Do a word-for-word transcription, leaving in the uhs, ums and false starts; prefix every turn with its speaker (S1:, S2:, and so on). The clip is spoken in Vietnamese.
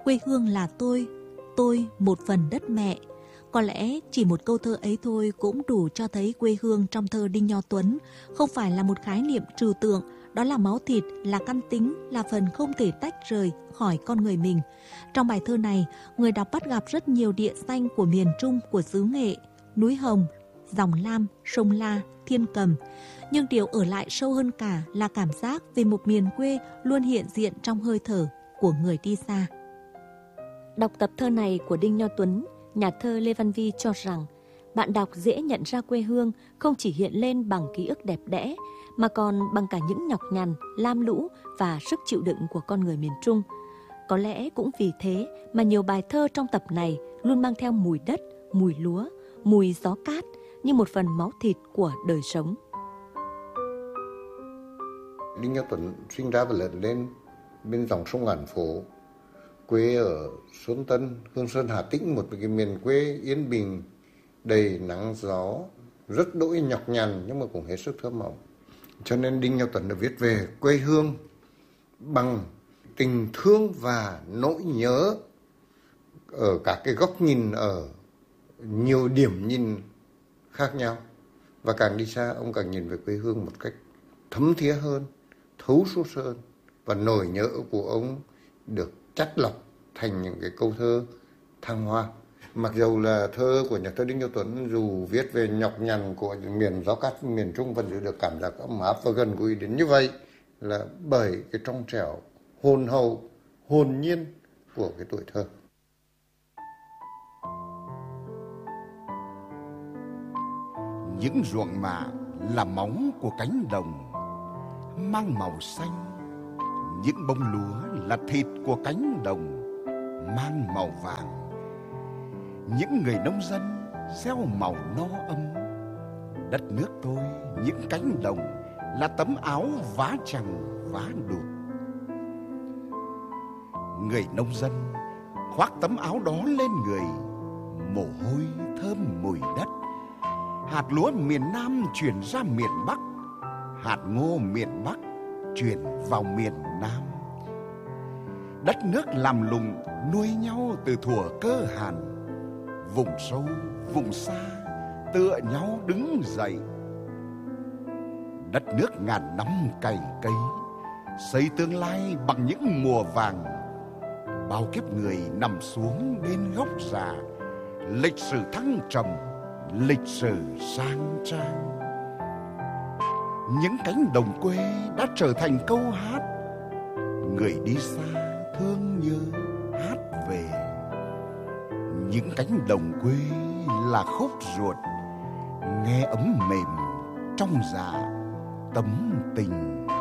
S1: quê hương là tôi, tôi một phần đất mẹ. Có lẽ chỉ một câu thơ ấy thôi cũng đủ cho thấy quê hương trong thơ Đinh Nho Tuấn không phải là một khái niệm trừu tượng, đó là máu thịt, là căn tính, là phần không thể tách rời khỏi con người mình. Trong bài thơ này, người đọc bắt gặp rất nhiều địa danh của miền Trung, của xứ Nghệ, núi Hồng, dòng Lam, sông La, Thiên Cầm. Nhưng điều ở lại sâu hơn cả là cảm giác về một miền quê luôn hiện diện trong hơi thở của người đi xa.
S2: Đọc tập thơ này của Đinh Nho Tuấn, nhà thơ Lê Văn Vi cho rằng bạn đọc dễ nhận ra quê hương không chỉ hiện lên bằng ký ức đẹp đẽ, mà còn bằng cả những nhọc nhằn, lam lũ và sức chịu đựng của con người miền Trung. Có lẽ cũng vì thế mà nhiều bài thơ trong tập này luôn mang theo mùi đất, mùi lúa, mùi gió cát như một phần máu thịt của đời sống.
S3: Đinh Nho Tuấn sinh ra và lớn lên bên dòng sông Ngàn Phố, quê ở Xuân Tân, Hương Sơn, Hà Tĩnh, một cái miền quê yên bình, đầy nắng gió, rất đỗi nhọc nhằn nhưng mà cũng hết sức thơ mộng. Cho nên Đinh Nho Tuấn đã viết về quê hương bằng tình thương và nỗi nhớ ở các cái góc nhìn, ở nhiều điểm nhìn khác nhau. Và càng đi xa, ông càng nhìn về quê hương một cách thấm thía hơn, thấu suốt hơn. Và nỗi nhớ của ông được chắt lọc thành những cái câu thơ thăng hoa. Mặc dù là thơ của nhà thơ Đinh Nho Tuấn dù viết về nhọc nhằn của miền gió cát miền Trung vẫn giữ được cảm giác ấm áp và gần gũi đến như vậy là bởi cái trong trẻo, hồn hậu, hồn nhiên của cái tuổi thơ.
S4: Những ruộng mạ là móng của cánh đồng mang màu xanh, những bông lúa là thịt của cánh đồng mang màu vàng. Những người nông dân gieo màu no ấm. Đất nước tôi, những cánh đồng là tấm áo vá chằng vá đụt. Người nông dân khoác tấm áo đó lên người, mồ hôi thơm mùi đất. Hạt lúa miền Nam chuyển ra miền Bắc, hạt ngô miền Bắc chuyển vào miền Nam. Đất nước làm lùng nuôi nhau từ thuở cơ hàn. Vùng sâu, vùng xa tựa nhau đứng dậy. Đất nước ngàn năm cày cấy, xây tương lai bằng những mùa vàng. Bao kiếp người nằm xuống bên gốc già, lịch sử thăng trầm, lịch sử sang trang. Những cánh đồng quê đã trở thành câu hát, người đi xa thương nhớ hát về. Những cánh đồng quê là khúc ruột, nghe ấm mềm trong dạ tấm tình.